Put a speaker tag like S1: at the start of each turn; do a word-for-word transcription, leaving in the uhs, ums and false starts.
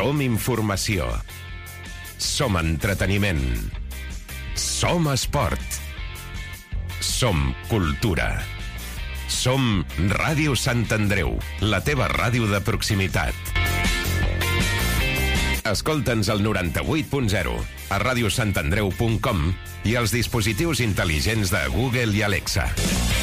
S1: Som informació. Som entreteniment. Som esport. Som cultura. Som Ràdio Sant Andreu, la teva ràdio de proximitat. Escolta'ns al noranta-vuit punt zero, a radiosantandreu punt com i als dispositius intel·ligents de Google i Alexa.